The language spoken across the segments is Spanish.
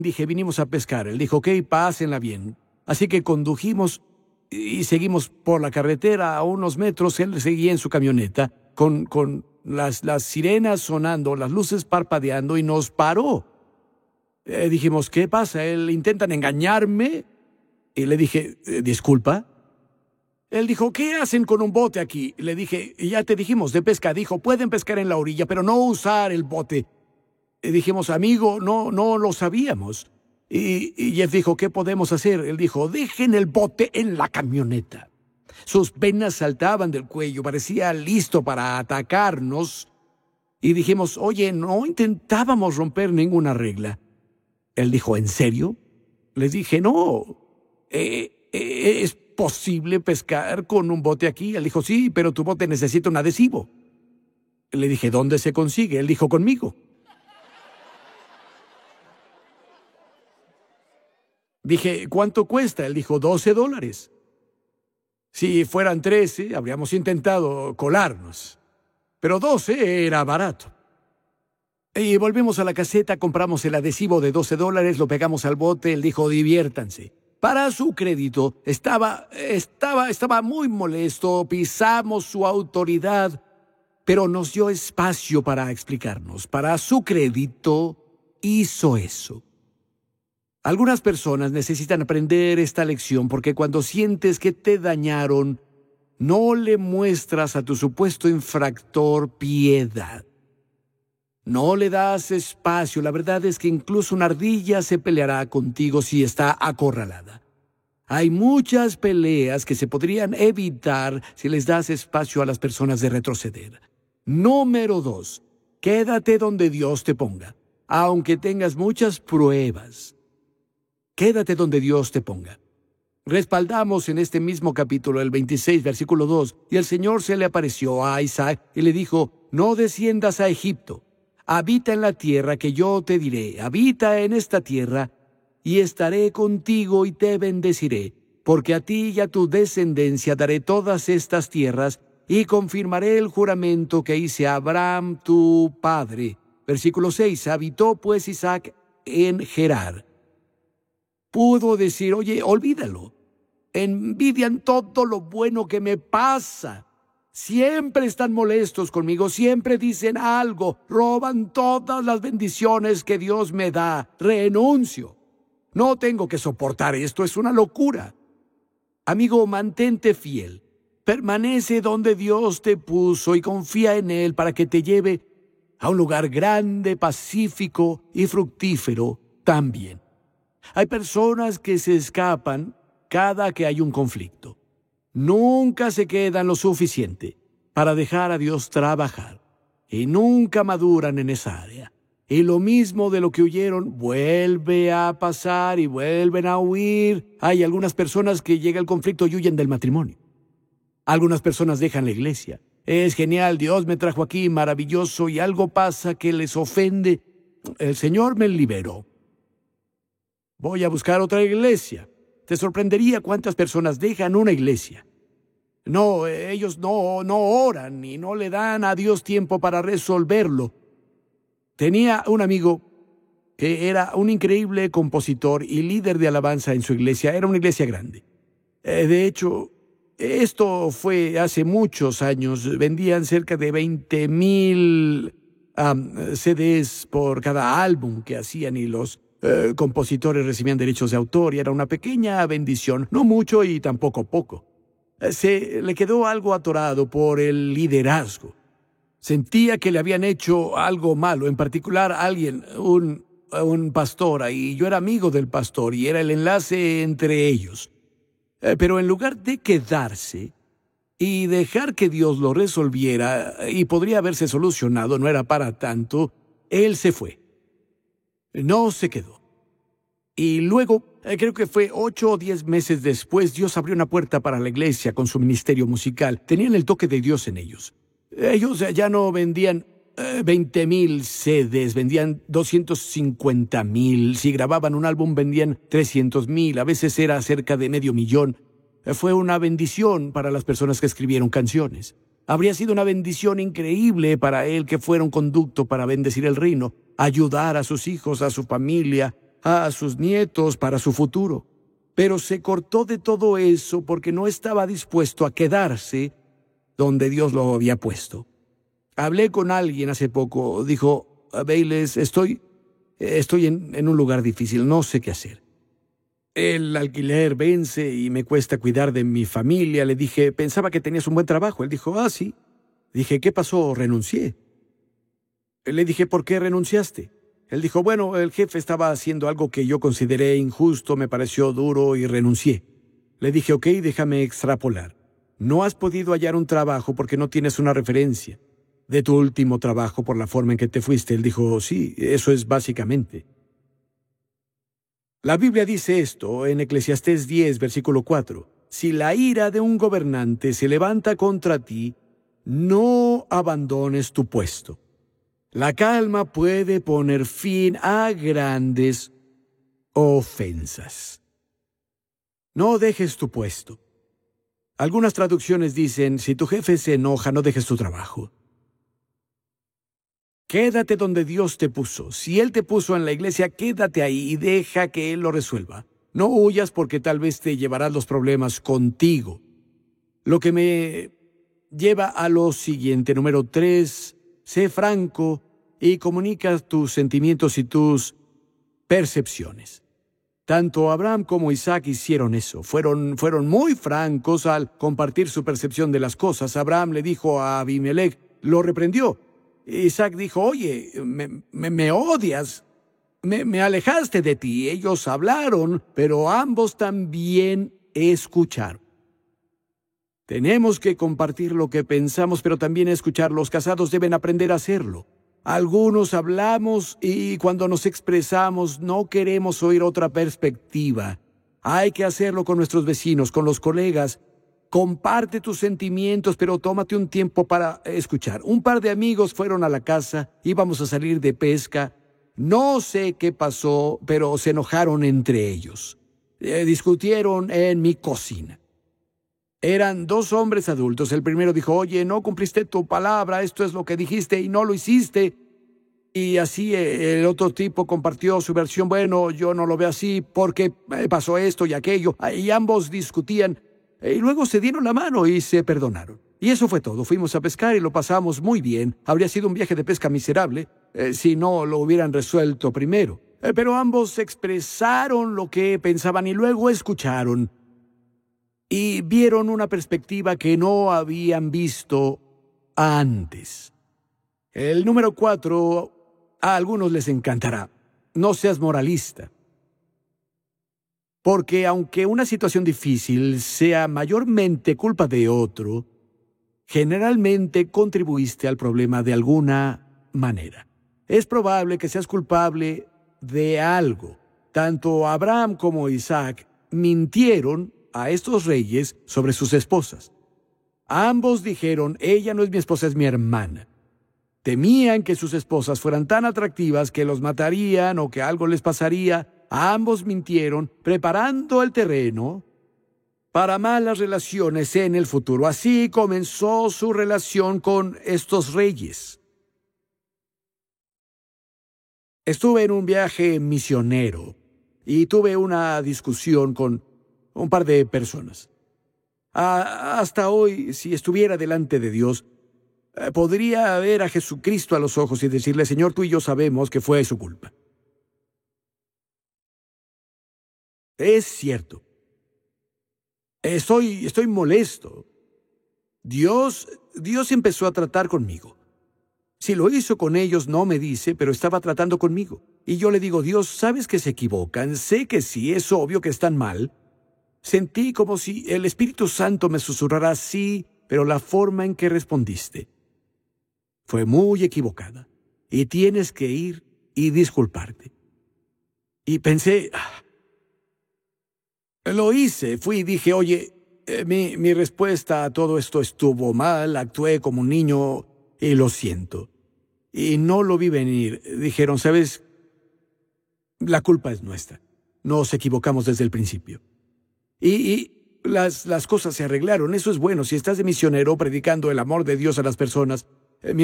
Dije, vinimos a pescar. Él dijo, ok, pásenla bien. Así que condujimos y seguimos por la carretera a unos metros. Él seguía en su camioneta con las sirenas sonando, las luces parpadeando, y nos paró. Dijimos, ¿qué pasa? ¿Intentan engañarme? Y le dije, disculpa. Él dijo, ¿qué hacen con un bote aquí? Le dije, ya te dijimos, de pesca. Dijo, pueden pescar en la orilla, pero no usar el bote. Dijimos, amigo, no lo sabíamos. Y Jeff dijo, ¿qué podemos hacer? Él dijo, dejen el bote en la camioneta. Sus venas saltaban del cuello, parecía listo para atacarnos. Y dijimos, oye, no intentábamos romper ninguna regla. Él dijo, ¿en serio? Les dije, no. ¿Es posible pescar con un bote aquí? Él dijo, sí, pero tu bote necesita un adhesivo. Le dije, ¿dónde se consigue? Él dijo, conmigo. Dije, ¿cuánto cuesta? Él dijo, $12. Si fueran 13, habríamos intentado colarnos. Pero 12 era barato. Y volvimos a la caseta, compramos el adhesivo de $12, lo pegamos al bote. Él dijo, diviértanse. Para su crédito, estaba muy molesto, pisamos su autoridad, pero nos dio espacio para explicarnos. Para su crédito, hizo eso. Algunas personas necesitan aprender esta lección porque cuando sientes que te dañaron, no le muestras a tu supuesto infractor piedad. No le das espacio. La verdad es que incluso una ardilla se peleará contigo si está acorralada. Hay muchas peleas que se podrían evitar si les das espacio a las personas de retroceder. Número 2. Quédate donde Dios te ponga, aunque tengas muchas pruebas. Quédate donde Dios te ponga. Respaldamos en este mismo capítulo, el 26, versículo 2, y el Señor se le apareció a Isaac y le dijo, no desciendas a Egipto. Habita en la tierra que yo te diré. Habita en esta tierra, y estaré contigo y te bendeciré, porque a ti y a tu descendencia daré todas estas tierras, y confirmaré el juramento que hice a Abraham tu padre. Versículo 6. Habitó pues Isaac en Gerar. Pudo decir, oye, olvídalo. Envidian todo lo bueno que me pasa. Siempre están molestos conmigo, siempre dicen algo, roban todas las bendiciones que Dios me da. Renuncio. No tengo que soportar esto, es una locura. Amigo, mantente fiel. Permanece donde Dios te puso y confía en Él para que te lleve a un lugar grande, pacífico y fructífero también. Hay personas que se escapan cada que hay un conflicto. Nunca se quedan lo suficiente para dejar a Dios trabajar y nunca maduran en esa área. Y lo mismo de lo que huyeron vuelve a pasar y vuelven a huir. Hay algunas personas que llega el conflicto y huyen del matrimonio. Algunas personas dejan la iglesia. Es genial, Dios me trajo aquí, maravilloso, y algo pasa que les ofende. El Señor me liberó. Voy a buscar otra iglesia. Te sorprendería cuántas personas dejan una iglesia. No, ellos no oran y no le dan a Dios tiempo para resolverlo. Tenía un amigo que era un increíble compositor y líder de alabanza en su iglesia. Era una iglesia grande. De hecho, esto fue hace muchos años. Vendían cerca de 20,000 CDs por cada álbum que hacían y los compositores recibían derechos de autor y era una pequeña bendición, no mucho y tampoco poco. Se le quedó algo atorado por el liderazgo. Sentía que le habían hecho algo malo, en particular alguien, un pastor, y yo era amigo del pastor y era el enlace entre ellos. Pero en lugar de quedarse y dejar que Dios lo resolviera, y podría haberse solucionado, no era para tanto, él se fue. No se quedó. Y luego, creo que fue 8 o 10 meses después, Dios abrió una puerta para la iglesia con su ministerio musical. Tenían el toque de Dios en ellos. Ellos ya no vendían 20,000 CDs, vendían 250,000. Si grababan un álbum, vendían 300,000. A veces era cerca de 500,000. Fue una bendición para las personas que escribieron canciones. Habría sido una bendición increíble para él que fuera un conducto para bendecir el reino, ayudar a sus hijos, a su familia, a sus nietos para su futuro. Pero se cortó de todo eso porque no estaba dispuesto a quedarse donde Dios lo había puesto. Hablé con alguien hace poco. Dijo: Bayless, estoy en un lugar difícil, no sé qué hacer. El alquiler vence y me cuesta cuidar de mi familia. Le dije: pensaba que tenías un buen trabajo. Él dijo: sí. Dije: ¿qué pasó? Renuncié. Le dije: ¿por qué renunciaste? Él dijo: bueno, el jefe estaba haciendo algo que yo consideré injusto, me pareció duro y renuncié. Le dije: ok, déjame extrapolar. No has podido hallar un trabajo porque no tienes una referencia de tu último trabajo por la forma en que te fuiste. Él dijo: sí, eso es básicamente. La Biblia dice esto en Eclesiastés 10, versículo 4. Si la ira de un gobernante se levanta contra ti, no abandones tu puesto. La calma puede poner fin a grandes ofensas. No dejes tu puesto. Algunas traducciones dicen: si tu jefe se enoja, no dejes tu trabajo. Quédate donde Dios te puso. Si Él te puso en la iglesia, quédate ahí y deja que Él lo resuelva. No huyas porque tal vez te llevarás los problemas contigo. Lo que me lleva a lo siguiente, número 3, sé franco y comunica tus sentimientos y tus percepciones. Tanto Abraham como Isaac hicieron eso. Fueron muy francos al compartir su percepción de las cosas. Abraham le dijo a Abimelech, lo reprendió. Isaac dijo: oye, me odias, me alejaste de ti. Ellos hablaron, pero ambos también escucharon. Tenemos que compartir lo que pensamos, pero también escuchar. Los casados deben aprender a hacerlo. Algunos hablamos y cuando nos expresamos no queremos oír otra perspectiva. Hay que hacerlo con nuestros vecinos, con los colegas. Comparte tus sentimientos, pero tómate un tiempo para escuchar. Un par de amigos fueron a la casa, íbamos a salir de pesca. No sé qué pasó, pero se enojaron entre ellos. Discutieron en mi cocina. Eran 2 hombres adultos. El primero dijo: oye, no cumpliste tu palabra, esto es lo que dijiste y no lo hiciste. Y así el otro tipo compartió su versión: bueno, yo no lo veo así porque pasó esto y aquello. Y ambos discutían. Y luego se dieron la mano y se perdonaron. Y eso fue todo. Fuimos a pescar y lo pasamos muy bien. Habría sido un viaje de pesca miserable si no lo hubieran resuelto primero. Pero ambos expresaron lo que pensaban y luego escucharon. Y vieron una perspectiva que no habían visto antes. El número 4, a algunos les encantará. No seas moralista. Porque aunque una situación difícil sea mayormente culpa de otro, generalmente contribuiste al problema de alguna manera. Es probable que seas culpable de algo. Tanto Abraham como Isaac mintieron a estos reyes sobre sus esposas. Ambos dijeron: ella no es mi esposa, es mi hermana. Temían que sus esposas fueran tan atractivas que los matarían o que algo les pasaría. Ambos mintieron, preparando el terreno para malas relaciones en el futuro. Así comenzó su relación con estos reyes. Estuve en un viaje misionero y tuve una discusión con un par de personas. Hasta hoy, si estuviera delante de Dios, podría ver a Jesucristo a los ojos y decirle: Señor, tú y yo sabemos que fue su culpa. Es cierto. Estoy molesto. Dios empezó a tratar conmigo. Si lo hizo con ellos, no me dice, pero estaba tratando conmigo. Y yo le digo: Dios, sabes que se equivocan, sé que sí, es obvio que están mal. Sentí como si el Espíritu Santo me susurrara: sí, pero la forma en que respondiste fue muy equivocada. Y tienes que ir y disculparte. Y pensé, lo hice, fui y dije: oye, mi respuesta a todo esto estuvo mal, actué como un niño y lo siento. Y no lo vi venir. Dijeron: ¿sabes? La culpa es nuestra. Nos equivocamos desde el principio. Y las cosas se arreglaron. Eso es bueno. Si estás de misionero predicando el amor de Dios a las personas,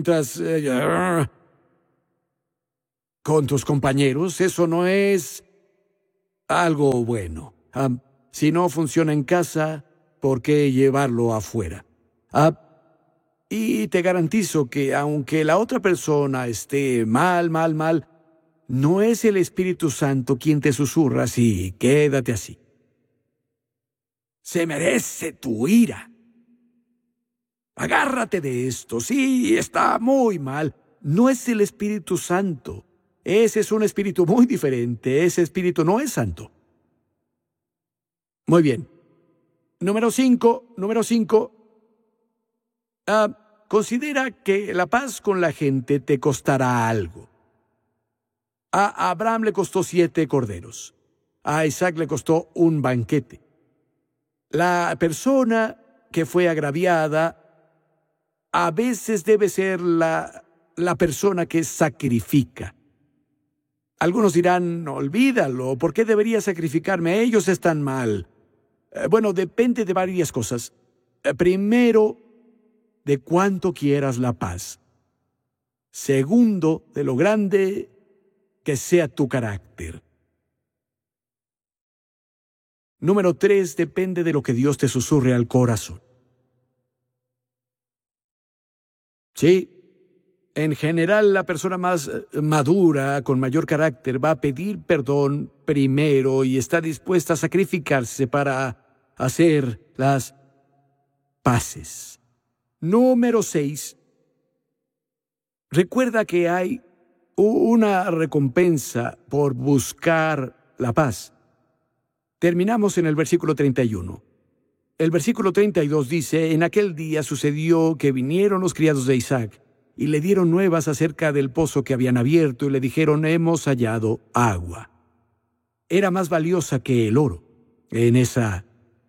mientras con tus compañeros, eso no es algo bueno. Si no funciona en casa, ¿por qué llevarlo afuera? Y te garantizo que aunque la otra persona esté mal, no es el Espíritu Santo quien te susurra, sí, quédate así. Se merece tu ira. Agárrate de esto, sí, está muy mal. No es el Espíritu Santo. Ese es un espíritu muy diferente. Ese espíritu no es santo. Muy bien. Número 5. Considera que la paz con la gente te costará algo. A Abraham le costó 7 corderos. A Isaac le costó un banquete. La persona que fue agraviada a veces debe ser la persona que sacrifica. Algunos dirán, olvídalo, ¿por qué debería sacrificarme? Ellos están mal. Bueno, depende de varias cosas. Primero, de cuánto quieras la paz. Segundo, de lo grande que sea tu carácter. Número 3, depende de lo que Dios te susurre al corazón. Sí, en general la persona más madura, con mayor carácter, va a pedir perdón primero y está dispuesta a sacrificarse para hacer las paces. Número 6. Recuerda que hay una recompensa por buscar la paz. Terminamos en el versículo 31. El versículo 32 dice, en aquel día sucedió que vinieron los criados de Isaac y le dieron nuevas acerca del pozo que habían abierto y le dijeron, hemos hallado agua. Era más valiosa que el oro en esa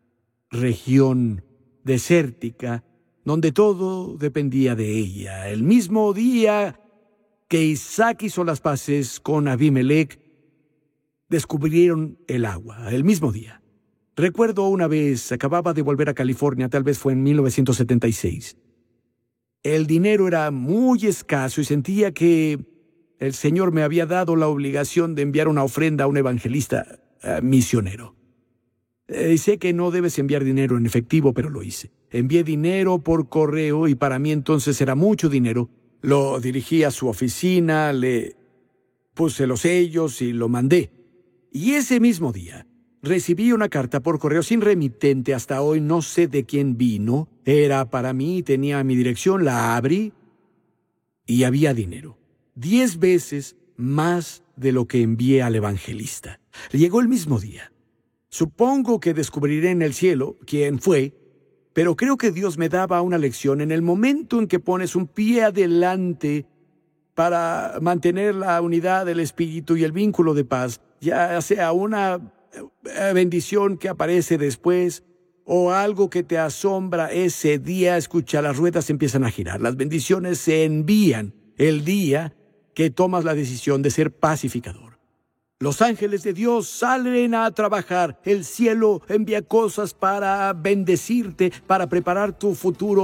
región desértica donde todo dependía de ella. El mismo día que Isaac hizo las paces con Abimelech, descubrieron el agua, el mismo día. Recuerdo una vez, acababa de volver a California, tal vez fue en 1976. El dinero era muy escaso y sentía que el Señor me había dado la obligación de enviar una ofrenda a un evangelista misionero. Sé que no debes enviar dinero en efectivo, pero lo hice. Envié dinero por correo y para mí entonces era mucho dinero. Lo dirigí a su oficina, le puse los sellos y lo mandé. Y ese mismo día recibí una carta por correo sin remitente. Hasta hoy no sé de quién vino. Era para mí, tenía mi dirección, la abrí y había dinero. 10 veces más de lo que envié al evangelista. Llegó el mismo día. Supongo que descubriré en el cielo quién fue, pero creo que Dios me daba una lección en el momento en que pones un pie adelante para mantener la unidad del espíritu y el vínculo de paz, ya sea una bendición que aparece después o algo que te asombra ese día. Escucha, las ruedas empiezan a girar. Las bendiciones se envían el día que tomas la decisión de ser pacificador. Los ángeles de Dios salen a trabajar. El cielo envía cosas para bendecirte, para preparar tu futuro.